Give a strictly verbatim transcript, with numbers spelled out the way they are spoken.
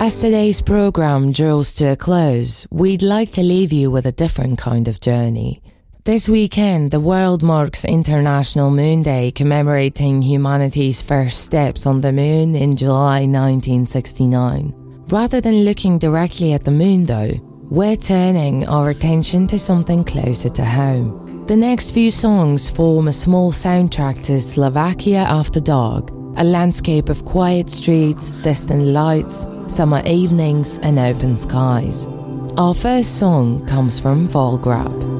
As today's programme draws to a close, we'd like to leave you with a different kind of journey. This weekend, the world marks International Moon Day, commemorating humanity's first steps on the moon in July nineteen sixty-nine. Rather than looking directly at the moon though, we're turning our attention to something closer to home. The next few songs form a small soundtrack to Slovakia After Dark, a landscape of quiet streets, distant lights, summer evenings and open skies. Our first song comes from Volgrab.